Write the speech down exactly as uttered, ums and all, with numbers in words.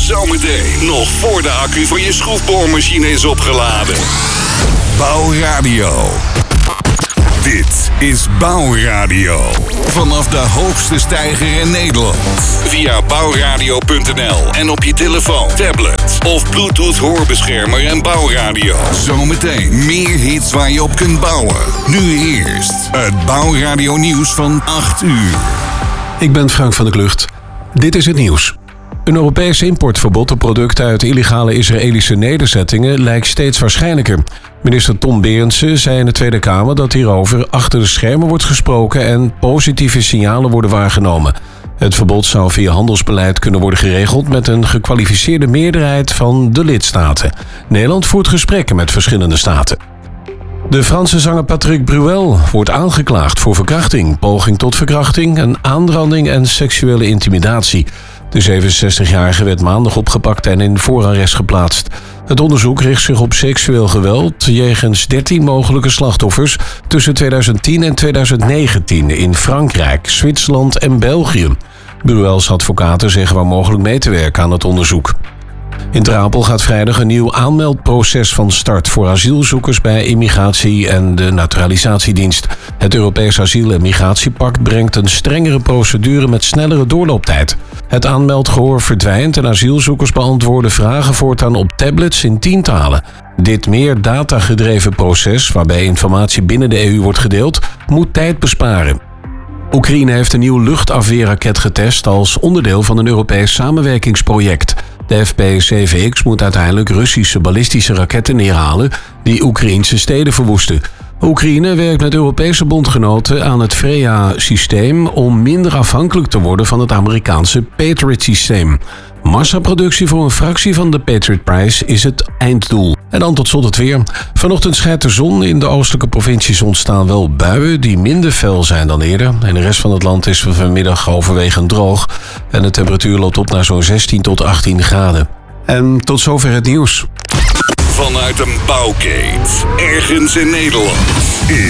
Zometeen, nog voor de accu van je schroefboormachine is opgeladen. Bouwradio. Dit is Bouwradio. Vanaf de hoogste steiger in Nederland. Via bouwradio punt n l en op je telefoon, tablet of Bluetooth hoorbeschermer en Bouwradio. Zometeen meer hits waar je op kunt bouwen. Nu eerst het Bouwradio nieuws van acht uur. Ik ben Frank van der Klucht. Dit is het nieuws. Een Europees importverbod op producten uit illegale Israëlische nederzettingen lijkt steeds waarschijnlijker. Minister Ton Berendsen zei in de Tweede Kamer dat hierover achter de schermen wordt gesproken en positieve signalen worden waargenomen. Het verbod zou via handelsbeleid kunnen worden geregeld met een gekwalificeerde meerderheid van de lidstaten. Nederland voert gesprekken met verschillende staten. De Franse zanger Patrick Bruel wordt aangeklaagd voor verkrachting, poging tot verkrachting, een aanranding en seksuele intimidatie. De zevenenzestigjarige werd maandag opgepakt en in voorarrest geplaatst. Het onderzoek richt zich op seksueel geweld jegens dertien mogelijke slachtoffers tussen tweeduizend tien en tweeduizend negentien in Frankrijk, Zwitserland en België. Bruels advocaten zeggen waar mogelijk mee te werken aan het onderzoek. In Ter Apel gaat vrijdag een nieuw aanmeldproces van start voor asielzoekers bij Immigratie en de Naturalisatiedienst. Het Europees Asiel- en Migratiepact brengt een strengere procedure met snellere doorlooptijd. Het aanmeldgehoor verdwijnt en asielzoekers beantwoorden vragen voortaan op tablets in tien talen. Dit meer datagedreven proces, waarbij informatie binnen de E U wordt gedeeld, moet tijd besparen. Oekraïne heeft een nieuw luchtafweerraket getest als onderdeel van een Europees samenwerkingsproject. De F P zeven X moet uiteindelijk Russische ballistische raketten neerhalen die Oekraïnse steden verwoesten. Oekraïne werkt met Europese bondgenoten aan het Freya-systeem om minder afhankelijk te worden van het Amerikaanse Patriot-systeem. Massaproductie voor een fractie van de Patriot-prijs is het einddoel. En dan tot slot het weer. Vanochtend schijnt de zon. In de oostelijke provincies ontstaan wel buien die minder fel zijn dan eerder. In de rest van het land is vanmiddag overwegend droog. En de temperatuur loopt op naar zo'n zestien tot achttien graden. En tot zover het nieuws. Vanuit een bouwkeet, ergens in Nederland.